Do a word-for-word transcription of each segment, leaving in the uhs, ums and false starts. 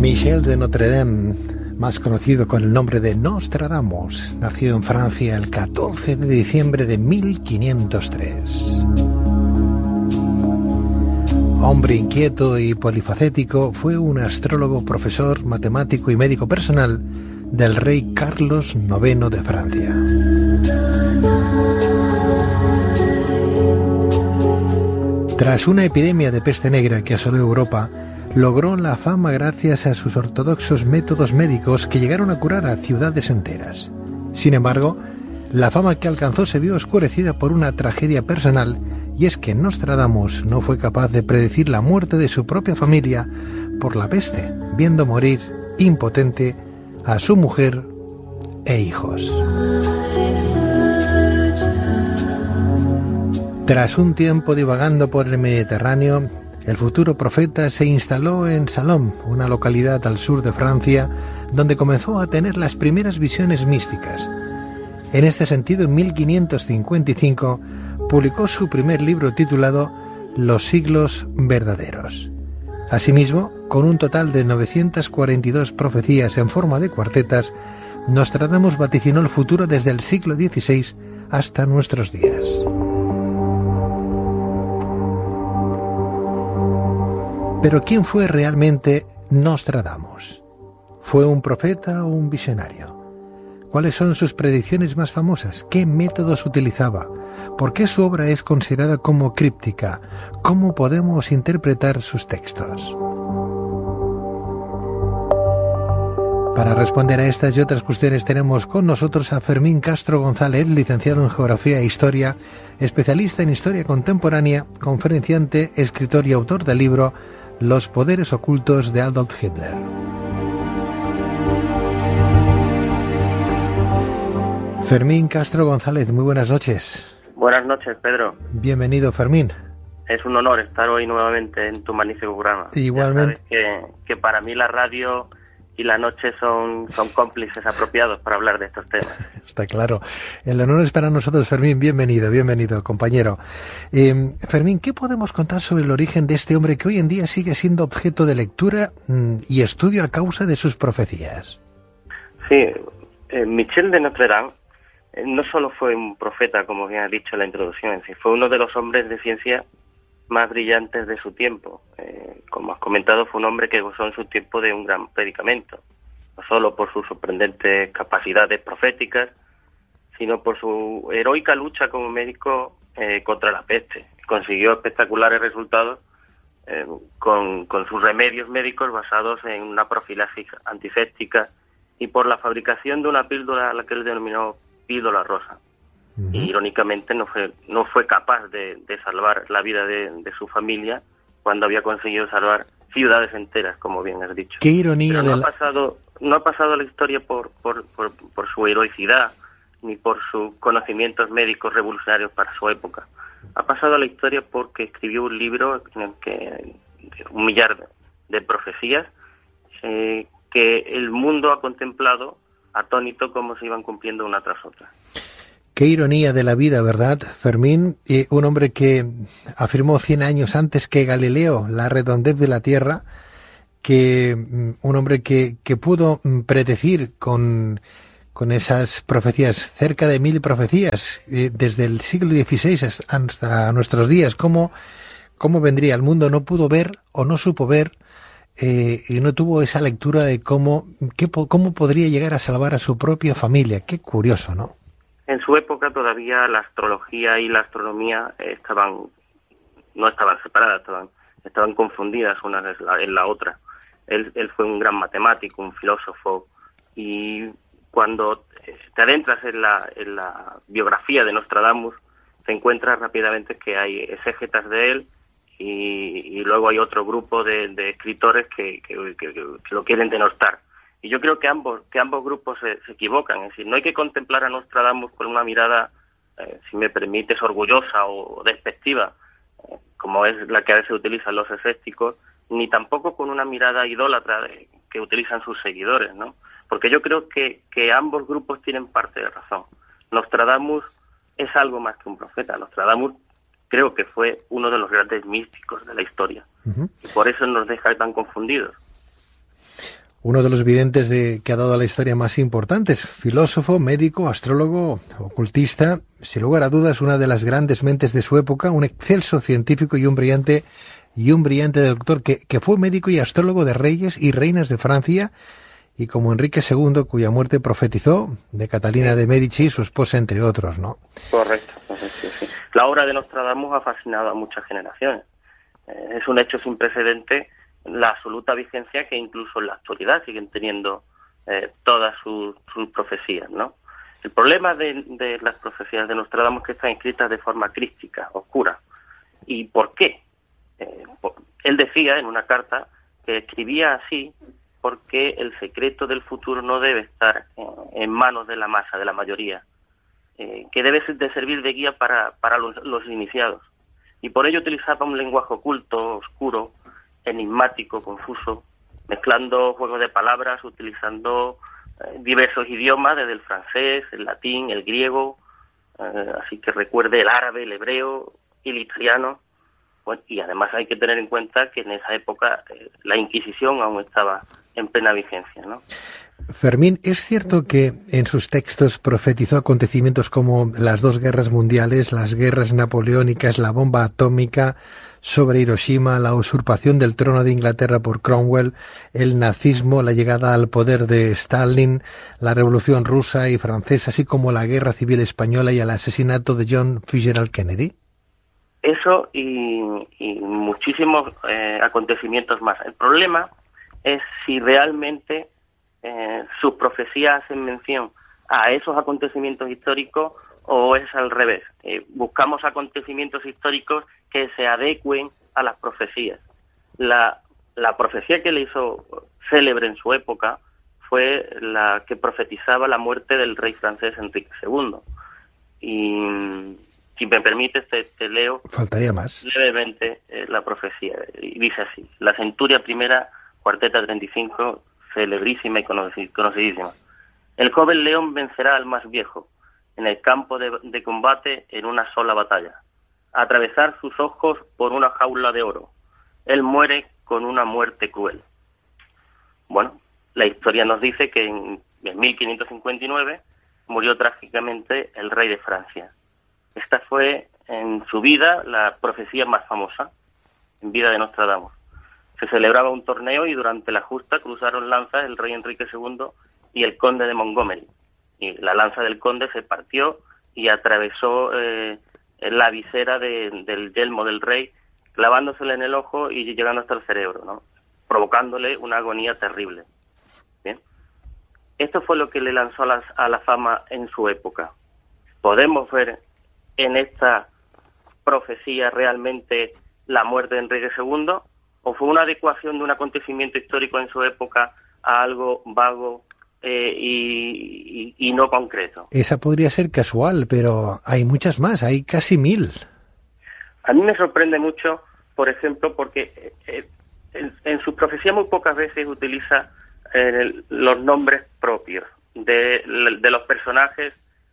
Michel de Notre Dame, más conocido con el nombre de Nostradamus, nació en Francia el catorce de diciembre de mil quinientos tres. Hombre inquieto y polifacético, fue un astrólogo, profesor, matemático y médico personal del rey Carlos noveno de Francia. Tras una epidemia de peste negra que asoló Europa, logró la fama gracias a sus ortodoxos métodos médicos que llegaron a curar a ciudades enteras. Sin embargo, la fama que alcanzó se vio oscurecida por una tragedia personal, y es que Nostradamus no fue capaz de predecir la muerte de su propia familia por la peste, viendo morir, impotente, a su mujer e hijos. Tras un tiempo divagando por el Mediterráneo, el futuro profeta se instaló en Salom, una localidad al sur de Francia, donde comenzó a tener las primeras visiones místicas. En este sentido, en mil quinientos cincuenta y cinco, publicó su primer libro titulado Los siglos verdaderos. Asimismo, con un total de novecientas cuarenta y dos profecías en forma de cuartetas, Nostradamus vaticinó el futuro desde el siglo dieciséis hasta nuestros días. Pero ¿quién fue realmente Nostradamus? ¿Fue un profeta o un visionario? ¿Cuáles son sus predicciones más famosas? ¿Qué métodos utilizaba? ¿Por qué su obra es considerada como críptica? ¿Cómo podemos interpretar sus textos? Para responder a estas y otras cuestiones tenemos con nosotros a Fermín Castro González, licenciado en Geografía e Historia, especialista en Historia Contemporánea, conferenciante, escritor y autor del libro Los poderes ocultos de Adolf Hitler. Fermín Castro González, muy buenas noches. Buenas noches, Pedro. Bienvenido, Fermín. Es un honor estar hoy nuevamente en tu magnífico programa. Igualmente. Ya sabes que, que para mí la radio y la noche son, son cómplices apropiados para hablar de estos temas. Está claro. El honor es para nosotros, Fermín. Bienvenido, bienvenido, compañero. Eh, Fermín, ¿qué podemos contar sobre el origen de este hombre que hoy en día sigue siendo objeto de lectura mmm, y estudio a causa de sus profecías? Sí, eh, Michel de Notre Dame eh, no solo fue un profeta, como bien ha dicho en la introducción en sí, fue uno de los hombres de ciencia más brillantes de su tiempo. Eh, como has comentado, fue un hombre que gozó en su tiempo de un gran predicamento, no solo por sus sorprendentes capacidades proféticas, sino por su heroica lucha como médico eh, contra la peste. Consiguió espectaculares resultados eh, con, con sus remedios médicos basados en una profilaxis antiséptica y por la fabricación de una píldora a la que él denominó píldora rosa. Uh-huh. Y irónicamente no fue no fue capaz de, de salvar la vida de, de su familia cuando había conseguido salvar ciudades enteras, como bien has dicho. Qué ironía. Pero no de ha la... pasado no ha pasado la historia por por, por por su heroicidad ni por sus conocimientos médicos revolucionarios para su época. Ha pasado la historia porque escribió un libro en el que un millar de profecías eh, que el mundo ha contemplado atónito cómo se iban cumpliendo una tras otra. Qué ironía de la vida, ¿verdad, Fermín? Eh, un hombre que afirmó cien años antes que Galileo la redondez de la Tierra, que un hombre que, que pudo predecir con, con esas profecías, cerca de mil profecías, eh, desde el siglo dieciséis hasta nuestros días, cómo, cómo vendría el mundo. No pudo ver o no supo ver eh, y no tuvo esa lectura de cómo, qué, cómo podría llegar a salvar a su propia familia. Qué curioso, ¿no? En su época todavía la astrología y la astronomía estaban no estaban separadas, estaban estaban confundidas una en la otra. Él, él fue un gran matemático, un filósofo, y cuando te adentras en la, en la biografía de Nostradamus, te encuentras rápidamente que hay exégetas de él y, y luego hay otro grupo de, de escritores que, que, que, que lo quieren denostar. Y yo creo que ambos que ambos grupos se, se equivocan. Es decir, no hay que contemplar a Nostradamus con una mirada, eh, si me permites, orgullosa o despectiva, eh, como es la que a veces utilizan los escépticos, ni tampoco con una mirada idólatra de, que utilizan sus seguidores, ¿no? Porque yo creo que, que ambos grupos tienen parte de razón. Nostradamus es algo más que un profeta. Nostradamus creo que fue uno de los grandes místicos de la historia. Uh-huh. Y por eso nos deja tan confundidos. uno de los videntes de, que ha dado a la historia más importantes, filósofo, médico, astrólogo, ocultista, sin lugar a dudas una de las grandes mentes de su época, un excelso científico y un brillante y un brillante doctor que, que fue médico y astrólogo de reyes y reinas de Francia, y como Enrique segundo, cuya muerte profetizó, de Catalina de Medici, su esposa, entre otros, ¿no? Correcto, correcto, sí. La obra de Nostradamus ha fascinado a muchas generaciones. Eh, es un hecho sin precedente la absoluta vigencia que incluso en la actualidad siguen teniendo eh, todas sus, sus profecías, ¿no? El problema de, de las profecías de Nostradamus es que están escritas de forma críptica, oscura. ¿Y por qué? Eh, por, él decía en una carta que escribía así porque el secreto del futuro no debe estar en, en manos de la masa, de la mayoría, eh, que debe de servir de guía para, para los, los iniciados. Y por ello utilizaba un lenguaje oculto, oscuro, enigmático, confuso, mezclando juegos de palabras, utilizando eh, diversos idiomas, desde el francés, el latín, el griego, eh, así que recuerde el árabe, el hebreo y el italiano. Bueno, y además hay que tener en cuenta que en esa época eh, la Inquisición aún estaba en plena vigencia, ¿no? Fermín, ¿es cierto que en sus textos profetizó acontecimientos como las dos guerras mundiales, las guerras napoleónicas, la bomba atómica sobre Hiroshima, la usurpación del trono de Inglaterra por Cromwell, el nazismo, la llegada al poder de Stalin, la revolución rusa y francesa, así como la guerra civil española y el asesinato de John Fitzgerald Kennedy? Eso y, y muchísimos eh, acontecimientos más. El problema es si realmente eh, sus profecías hacen mención a esos acontecimientos históricos o es al revés. Eh, buscamos acontecimientos históricos que se adecuen a las profecías. La, la profecía que le hizo célebre en su época fue la que profetizaba la muerte del rey francés Enrique segundo. Y si me permites, te, te leo Faltaría más. levemente eh, la profecía. Y dice así: la centuria primera, cuarteta treinta y cinco, celebrísima y conocidísima. El joven león vencerá al más viejo en el campo de, de combate en una sola batalla. Atravesar sus ojos por una jaula de oro. Él muere con una muerte cruel. Bueno, la historia nos dice que en, en mil quinientos cincuenta y nueve murió trágicamente el rey de Francia. Esta fue en su vida la profecía más famosa, en vida de Nostradamus. Se celebraba un torneo y durante la justa cruzaron lanzas el rey Enrique segundo y el conde de Montgomery. Y la lanza del conde se partió y atravesó eh, la visera de, del yelmo del rey, clavándosele en el ojo y llegando hasta el cerebro, ¿no? Provocándole una agonía terrible. ¿Bien? Esto fue lo que le lanzó a la, a la fama en su época. Podemos ver en esta profecía realmente la muerte de Enrique segundo, o fue una adecuación de un acontecimiento histórico en su época a algo vago eh, y, y, y no concreto. Esa podría ser casual, pero hay muchas más, hay casi mil. A mí me sorprende mucho, por ejemplo, porque eh, en, en su profecía muy pocas veces utiliza eh, los nombres propios de, de los personajes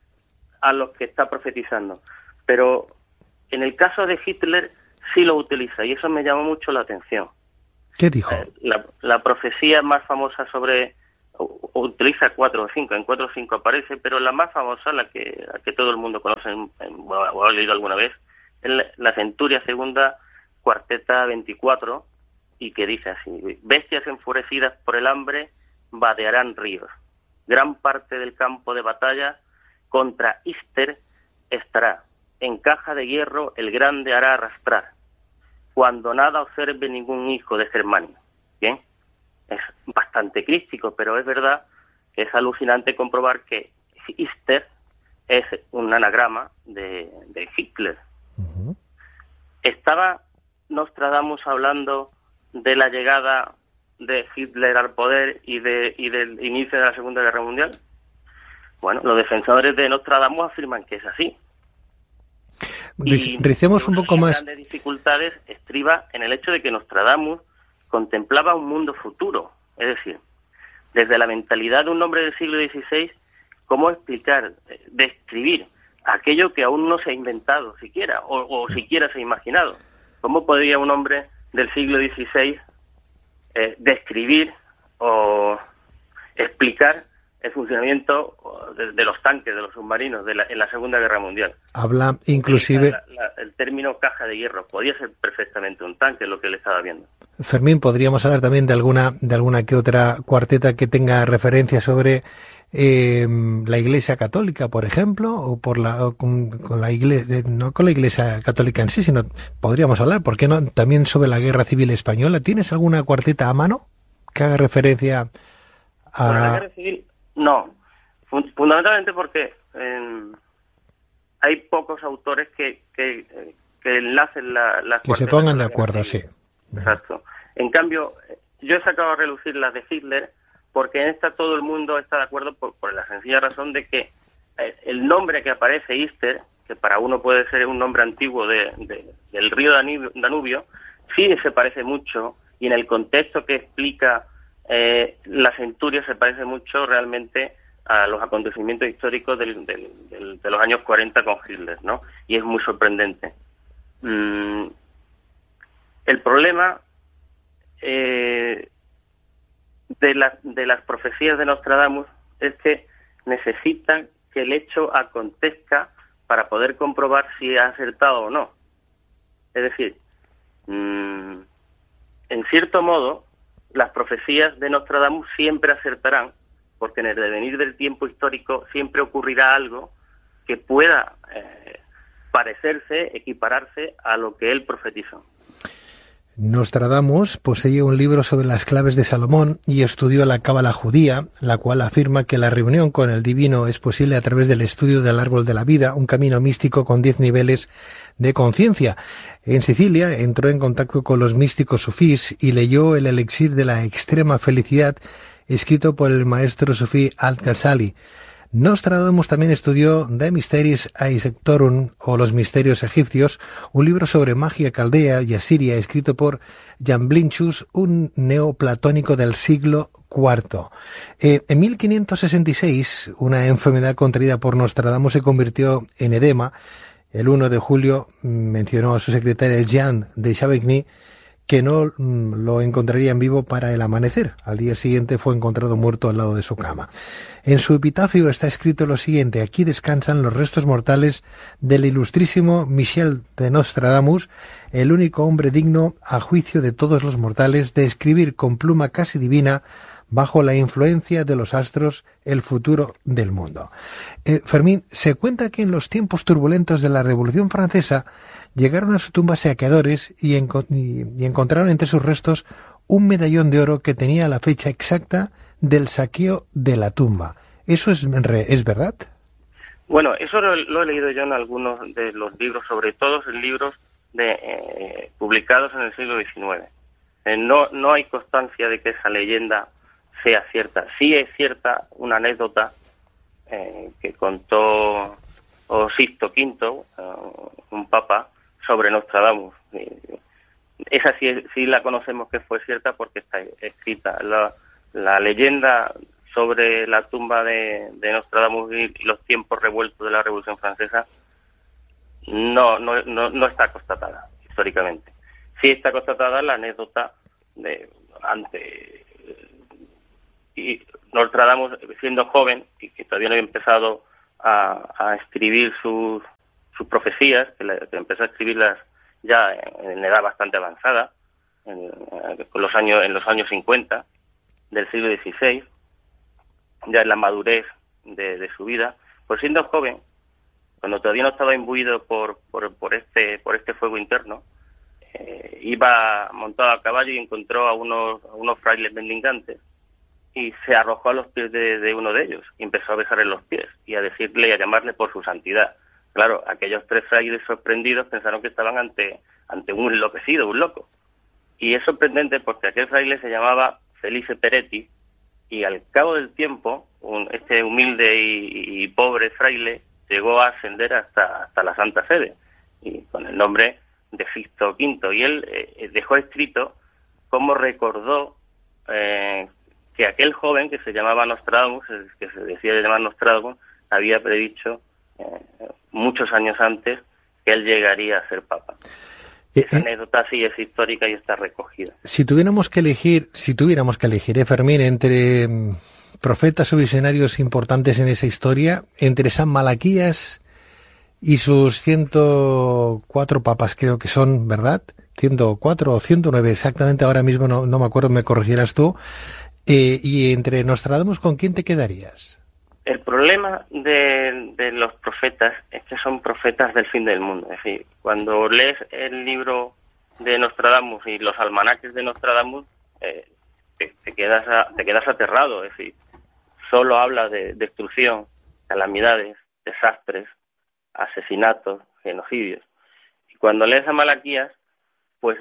a los que está profetizando, pero en el caso de Hitler sí lo utiliza y eso me llamó mucho la atención. ¿Qué dijo? Eh, la, la profecía más famosa sobre, o, o utiliza cuatro o cinco, en cuatro o cinco aparece, pero la más famosa, la que, la que todo el mundo conoce, en, en, o ha leído alguna vez, es la, la centuria segunda, cuarteta veinticuatro, y que dice así: bestias enfurecidas por el hambre vadearán ríos. Gran parte del campo de batalla contra Ister estará. En caja de hierro el grande hará arrastrar. Cuando nada observe ningún hijo de Germania. Bien, es bastante críptico, pero es verdad que es alucinante comprobar que Ister es un anagrama de, de Hitler. Uh-huh. ¿Estaba Nostradamus hablando de la llegada de Hitler al poder y de y del inicio de la Segunda Guerra Mundial? Bueno, los defensores de Nostradamus afirman que es así. Y Ricemos un poco más. Las grandes dificultades estriba en el hecho de que Nostradamus contemplaba un mundo futuro. Es decir, desde la mentalidad de un hombre del siglo dieciséis, ¿cómo explicar, describir aquello que aún no se ha inventado siquiera, o, o siquiera se ha imaginado? ¿Cómo podría un hombre del siglo dieciséis eh, describir o explicar el funcionamiento de, de los tanques, de los submarinos de la, en la Segunda Guerra Mundial. Habla inclusive... La, la, el término caja de hierro podía ser perfectamente un tanque, lo que él estaba viendo. Fermín, podríamos hablar también de alguna de alguna que otra cuarteta que tenga referencia sobre eh, la Iglesia Católica, por ejemplo, o por la o con, con la Iglesia, no con la Iglesia Católica en sí, sino podríamos hablar, ¿por qué no?, también sobre la Guerra Civil Española. ¿Tienes alguna cuarteta a mano que haga referencia a...? Bueno, la Guerra Civil, no. Fundamentalmente porque eh, hay pocos autores que, que, que enlacen la, las que se pongan de acuerdo, sí. Exacto. En cambio, yo he sacado a relucir las de Hitler porque en esta todo el mundo está de acuerdo por, por la sencilla razón de que el nombre que aparece, Ister, que para uno puede ser un nombre antiguo de, de, del río Danubio, Danubio, sí se parece mucho, y en el contexto que explica eh, la centuria se parece mucho realmente a los acontecimientos históricos del, del, del, de los años cuarenta con Hitler, ¿no? Y es muy sorprendente. Mm, el problema eh, de, la, de las profecías de Nostradamus es que necesitan que el hecho acontezca para poder comprobar si ha acertado o no. Es decir, mmm, en cierto modo, las profecías de Nostradamus siempre acertarán, porque en el devenir del tiempo histórico siempre ocurrirá algo que pueda eh, parecerse, equipararse a lo que él profetizó. Nostradamus poseía un libro sobre las claves de Salomón y estudió la cábala judía, la cual afirma que la reunión con el divino es posible a través del estudio del árbol de la vida, un camino místico con diez niveles de conciencia. En Sicilia entró en contacto con los místicos sufís y leyó el elixir de la extrema felicidad, escrito por el maestro sufí Al-Ghazali. Nostradamus también estudió De Mysteris Aegyptorum, o los misterios egipcios, un libro sobre magia caldea y asiria escrito por Jamblichus, un neoplatónico del siglo cuarto. Eh, en mil quinientos sesenta y seis, una enfermedad contraída por Nostradamus se convirtió en edema. El uno de julio mencionó a su secretaria Jean de Chavigny que no mm, lo encontraría en vivo para el amanecer. Al día siguiente fue encontrado muerto al lado de su cama. En su epitafio está escrito lo siguiente: aquí descansan los restos mortales del ilustrísimo Michel de Nostradamus, el único hombre digno, a juicio de todos los mortales, de escribir con pluma casi divina, bajo la influencia de los astros, el futuro del mundo. Eh, Fermín, se cuenta que en los tiempos turbulentos de la Revolución Francesa llegaron a su tumba saqueadores y, enco- y, y encontraron entre sus restos un medallón de oro que tenía la fecha exacta del saqueo de la tumba. ¿Eso es, es verdad? Bueno, eso lo, lo he leído yo en algunos de los libros, sobre todo en libros de, eh, publicados en el siglo diecinueve. Eh, no, no hay constancia de que esa leyenda sea cierta. Sí es cierta una anécdota eh, que contó oh, Sixto Quinto, uh, un papa, sobre Nostradamus. Esa sí, sí la conocemos que fue cierta porque está escrita. La, la leyenda sobre la tumba de, de Nostradamus y los tiempos revueltos de la Revolución Francesa no, no, no, no está constatada históricamente. Sí está constatada la anécdota de ante y Nostradamus, siendo joven y que todavía no había empezado a, a escribir sus sus profecías, que, la, que empezó a escribirlas ya en, en edad bastante avanzada, en, en, los años, en los años cincuenta del siglo dieciséis, ya en la madurez de, de su vida, pues siendo joven, cuando todavía no estaba imbuido por, por, por, este, por este fuego interno, eh, iba montado a caballo y encontró a unos, a unos frailes mendicantes y se arrojó a los pies de, de uno de ellos y empezó a besarle los pies y a decirle y a llamarle por su santidad. Claro, aquellos tres frailes sorprendidos pensaron que estaban ante ante un enloquecido, un loco. Y es sorprendente porque aquel fraile se llamaba Felice Peretti y al cabo del tiempo, un, este humilde y, y pobre fraile llegó a ascender hasta, hasta la Santa Sede, y con el nombre de Sixto Quinto. Y él eh, dejó escrito cómo recordó eh, que aquel joven que se llamaba Nostradamus, que se decía llamar Nostradamus, había predicho muchos años antes que él llegaría a ser papa. Eh, Esa anécdota sí es histórica y está recogida. Si tuviéramos que elegir, si tuviéramos que elegir, ¿eh, Fermín, entre um, profetas o visionarios importantes en esa historia, entre San Malaquías y sus ciento cuatro papas, creo que son, ¿verdad? ciento cuatro o ciento nueve, exactamente, ahora mismo no, no me acuerdo, me corregirás tú. Eh, y entre Nostradamus, ¿con quién te quedarías? El problema de, de los profetas es que son profetas del fin del mundo. Es decir, cuando lees el libro de Nostradamus y los almanaques de Nostradamus, eh, te, te, quedas a, te quedas aterrado. Es decir, solo habla de destrucción, calamidades, desastres, asesinatos, genocidios. Y cuando lees a Malaquías, pues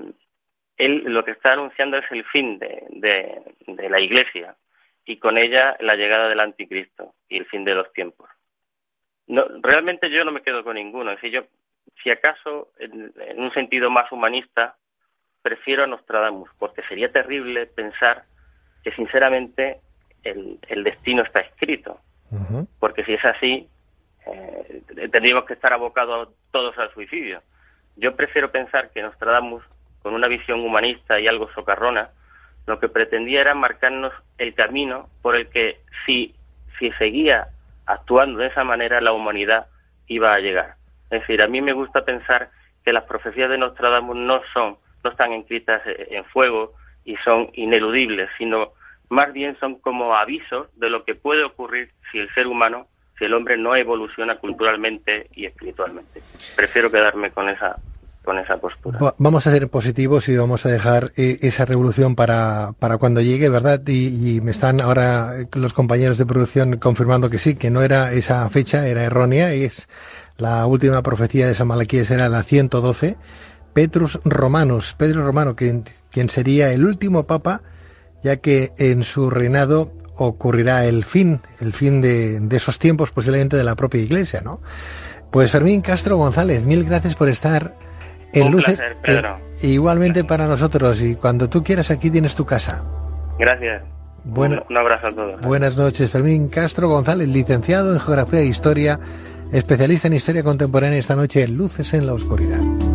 él lo que está anunciando es el fin de, de, de la Iglesia, y con ella la llegada del anticristo y el fin de los tiempos. No, realmente yo no me quedo con ninguno. Es decir, yo, si acaso, en, en un sentido más humanista, prefiero a Nostradamus, porque sería terrible pensar que, sinceramente, el, el destino está escrito. Uh-huh. Porque si es así, eh, tendríamos que estar abocados todos al suicidio. Yo prefiero pensar que Nostradamus, con una visión humanista y algo socarrona, lo que pretendía era marcarnos el camino por el que, si, si seguía actuando de esa manera, la humanidad iba a llegar. Es decir, a mí me gusta pensar que las profecías de Nostradamus no son, no están escritas en fuego y son ineludibles, sino más bien son como avisos de lo que puede ocurrir si el ser humano, si el hombre no evoluciona culturalmente y espiritualmente. Prefiero quedarme con esa con esa postura. Vamos a ser positivos y vamos a dejar eh, esa revolución para, para cuando llegue, ¿verdad? Y, y me están ahora los compañeros de producción confirmando que sí, que no era esa fecha, era errónea, y es la última profecía de San Malaquías, era la ciento doce, Petrus Romanus, Pedro Romano, quien, quien sería el último papa, ya que en su reinado ocurrirá el fin, el fin de, de esos tiempos, posiblemente de la propia Iglesia, ¿no? Pues Fermín Castro González, mil gracias por estar en Un Luces. placer, Pedro. Eh, igualmente para nosotros, y cuando tú quieras aquí tienes tu casa. Gracias. Buena, un, un abrazo a todos. Buenas noches, Fermín Castro González, licenciado en Geografía e Historia, especialista en Historia Contemporánea, esta noche en Luces en la Oscuridad.